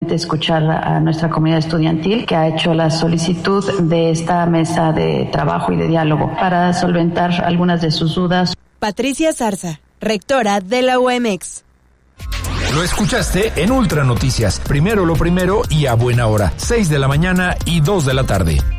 escuchar a nuestra comunidad estudiantil que ha hecho la solicitud de esta mesa de trabajo y de diálogo para solventar algunas de sus dudas. Patricia Zarza, rectora de la UAMX. Lo escuchaste en Ultra Noticias. Primero lo primero y a buena hora. 6 de la mañana y 2 de la tarde.